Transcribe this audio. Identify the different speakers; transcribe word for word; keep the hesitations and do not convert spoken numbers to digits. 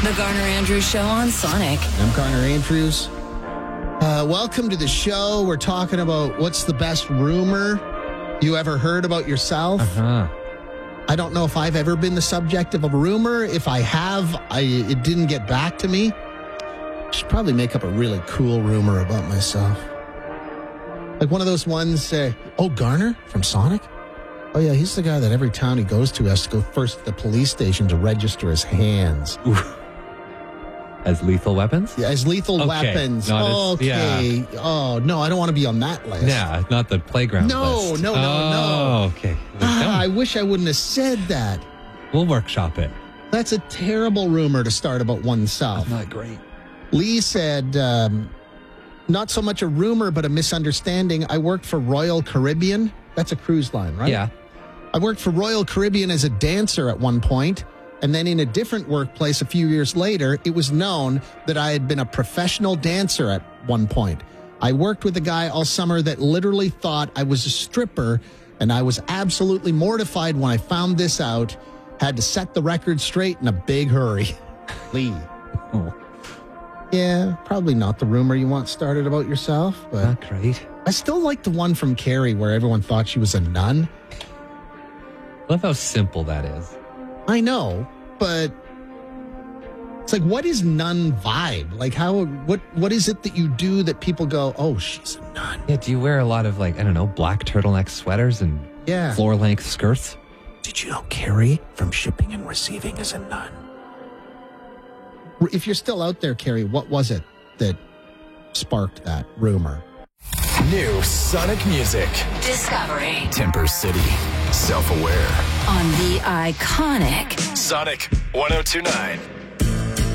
Speaker 1: The Garner Andrews Show on Sonic.
Speaker 2: I'm Garner Andrews. Uh, welcome to the show. We're talking about what's the best rumor you ever heard about yourself.
Speaker 3: Uh-huh.
Speaker 2: I don't know if I've ever been the subject of a rumor. If I have, I it didn't get back to me. I should probably make up a really cool rumor about myself. Like one of those ones, uh, oh, Garner from Sonic? Oh, yeah, he's the guy that every town he goes to has to go first to the police station to register his hands.
Speaker 3: Oof. As lethal weapons?
Speaker 2: Yeah, as lethal
Speaker 3: Okay,
Speaker 2: weapons.
Speaker 3: not as-
Speaker 2: Okay.
Speaker 3: yeah.
Speaker 2: Oh, no, I don't want to be on that list.
Speaker 3: Yeah, not the playground
Speaker 2: No,
Speaker 3: list.
Speaker 2: no, no,
Speaker 3: oh,
Speaker 2: no.
Speaker 3: okay.
Speaker 2: Ah, I wish I wouldn't have said that.
Speaker 3: We'll workshop it.
Speaker 2: That's a terrible rumor to start about oneself.
Speaker 3: Not great.
Speaker 2: Lee said, um, not so much a rumor, but a misunderstanding. I worked for Royal Caribbean. That's a cruise line, right?
Speaker 3: Yeah.
Speaker 2: I worked for Royal Caribbean as a dancer at one point, and then in a different workplace a few years later, it was known that I had been a professional dancer at one point. I worked with a guy all summer that literally thought I was a stripper, and I was absolutely mortified when I found this out. Had to set the record straight in a big hurry. Lee.
Speaker 3: Oh,
Speaker 2: Yeah, probably not the rumor you want started about yourself, but
Speaker 3: not great.
Speaker 2: I still like the one from Carrie where everyone thought she was a nun.
Speaker 3: Love how simple that is.
Speaker 2: I know, but it's like, what is nun vibe? Like, how, what, what is it that you do that people go, oh, she's a nun?
Speaker 3: Yeah, do you wear a lot of, like, I don't know, black turtleneck sweaters and
Speaker 2: Yeah.
Speaker 3: floor-length skirts?
Speaker 2: Did you know Carrie from Shipping and Receiving is a nun? If you're still out there, Carrie, what was it that sparked that rumor?
Speaker 4: New Sonic music.
Speaker 1: Discovery.
Speaker 4: Temper City. Self-aware.
Speaker 1: On the iconic
Speaker 4: Sonic one oh two point nine.